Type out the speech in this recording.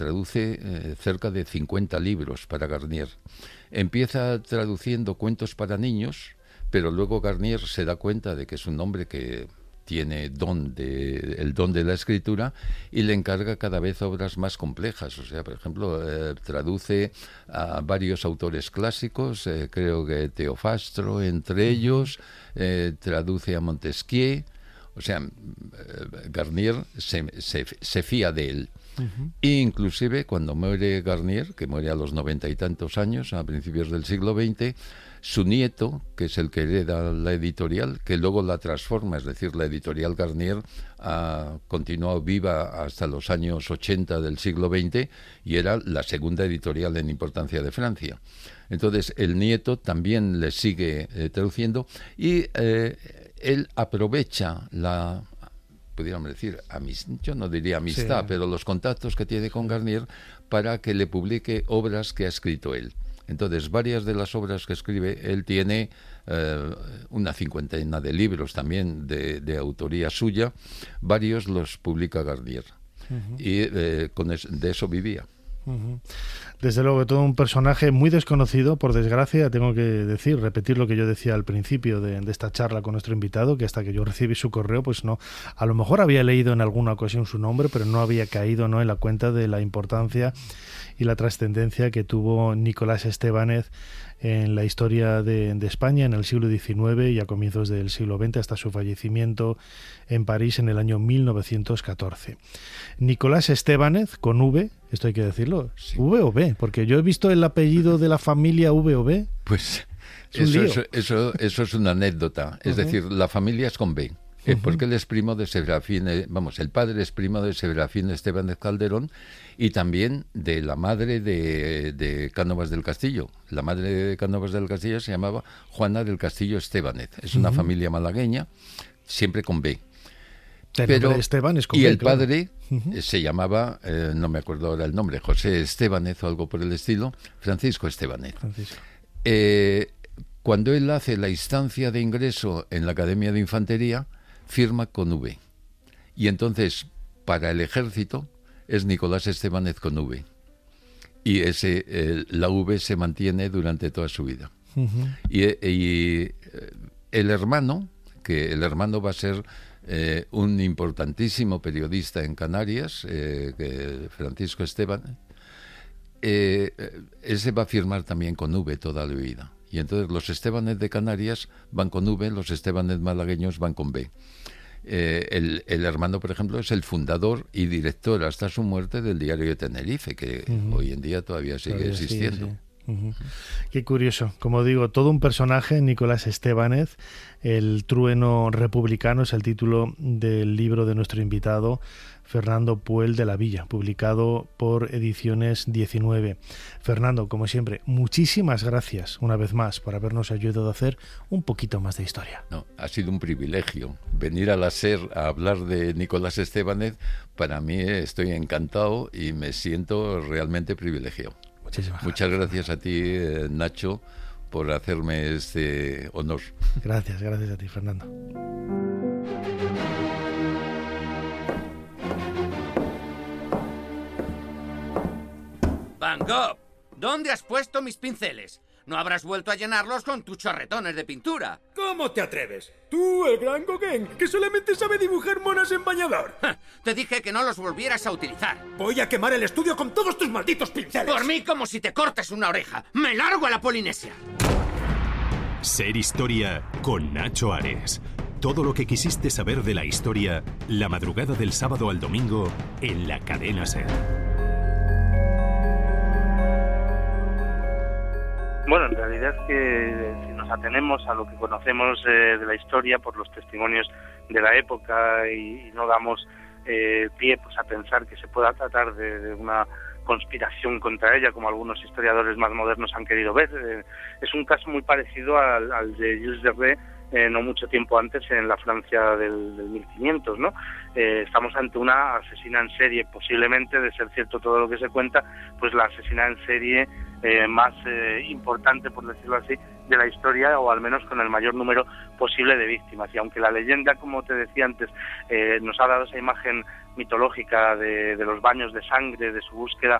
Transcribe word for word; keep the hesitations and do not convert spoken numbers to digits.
traduce eh, cerca de cincuenta libros para Garnier. Empieza traduciendo cuentos para niños, pero luego Garnier se da cuenta de que es un hombre que tiene don de, el don de la escritura y le encarga cada vez obras más complejas. O sea, por ejemplo, eh, traduce a varios autores clásicos, eh, creo que Teofastro entre ellos, eh, traduce a Montesquieu. O sea, eh, Garnier se, se, se fía de él. Uh-huh. E inclusive cuando muere Garnier, que muere a los noventa y tantos años, a principios del siglo veinte, su nieto, que es el que hereda la editorial, que luego la transforma, es decir, la editorial Garnier ha continuado viva hasta los años ochenta del siglo veinte y era la segunda editorial en importancia de Francia. Entonces el nieto también le sigue eh, traduciendo y eh, él aprovecha la, pudiéramos decir, amist- yo no diría amistad, sí. pero los contactos que tiene con Garnier para que le publique obras que ha escrito él. Entonces, varias de las obras que escribe, él tiene eh, una cincuentena de libros también de, de autoría suya, varios los publica Garnier. Uh-huh. Y eh, con es, de eso vivía. Uh-huh. Desde luego, todo un personaje muy desconocido, por desgracia, tengo que decir, repetir lo que yo decía al principio de, de esta charla con nuestro invitado, que hasta que yo recibí su correo, pues no, a lo mejor había leído en alguna ocasión su nombre, pero no había caído, ¿no?, en la cuenta de la importancia y la trascendencia que tuvo Nicolás Estébanez en la historia de, de España en el siglo diecinueve y a comienzos del siglo veinte, hasta su fallecimiento en París en el año mil novecientos catorce. Nicolás Estébanez, con V, esto hay que decirlo, sí. ¿V o B? Porque yo he visto el apellido de la familia V o B. Pues eso es, eso, eso es una anécdota, es uh-huh. decir, la familia es con B. Eh, uh-huh. Porque él es primo de Serafín, eh, vamos, el padre es primo de Serafín Estébanez Calderón y también de la madre de, de Cánovas del Castillo. La madre de Cánovas del Castillo se llamaba Juana del Castillo Estébanez. Es una uh-huh. familia malagueña, siempre con B. El Pero, Esteban es con y B, el claro. padre uh-huh. eh, se llamaba, eh, no me acuerdo ahora el nombre, José Estébanez o algo por el estilo, Francisco Estébanez. Francisco. Eh, cuando él hace la instancia de ingreso en la Academia de Infantería, firma con V. Y entonces, para el ejército, es Nicolás Estébanez con V. Y ese, eh, la V se mantiene durante toda su vida. Uh-huh. Y, y el hermano, que el hermano va a ser eh, un importantísimo periodista en Canarias, eh, que Francisco Estébanez, eh, ese va a firmar también con V toda la vida. Y entonces los Estébanez de Canarias van con V, los Estébanez malagueños van con B. Eh, el, el hermano, por ejemplo, es el fundador y director hasta su muerte del Diario de Tenerife, que uh-huh. hoy en día todavía sigue todavía existiendo. Sí, sí. Uh-huh. Qué curioso. Como digo, todo un personaje, Nicolás Estébanez. El trueno republicano es el título del libro de nuestro invitado, Fernando Puel de la Villa, publicado por Ediciones diecinueve. Fernando, como siempre, muchísimas gracias una vez más por habernos ayudado a hacer un poquito más de historia. No, ha sido un privilegio venir a la SER a hablar de Nicolás Estébanez. Para mí estoy encantado y me siento realmente privilegiado. Muchísimas Muchas gracias. gracias a ti, eh, Nacho, por hacerme este honor. Gracias, gracias a ti, Fernando. Van Gogh, ¿dónde has puesto mis pinceles? No habrás vuelto a llenarlos con tus chorretones de pintura. ¿Cómo te atreves? Tú, el gran Gauguin, que solamente sabe dibujar monas en bañador. Ja, te dije que no los volvieras a utilizar. Voy a quemar el estudio con todos tus malditos pinceles. Por mí como si te cortes una oreja. ¡Me largo a la Polinesia! Ser Historia con Nacho Ares. Todo lo que quisiste saber de la historia, la madrugada del sábado al domingo en la cadena SER. Bueno, en realidad es que si nos atenemos a lo que conocemos eh, de la historia por los testimonios de la época y, y no damos eh, pie pues a pensar que se pueda tratar de, de una conspiración contra ella, como algunos historiadores más modernos han querido ver, eh, es un caso muy parecido al, al de Gilles de Rais, eh, no mucho tiempo antes en la Francia del, del mil quinientos, ¿no? Eh, estamos ante una asesina en serie, posiblemente, de ser cierto todo lo que se cuenta, pues la asesina en serie eh, más eh, importante, por decirlo así, de la historia, o al menos con el mayor número posible de víctimas. Y aunque la leyenda, como te decía antes, eh, nos ha dado esa imagen mitológica de, de los baños de sangre, de su búsqueda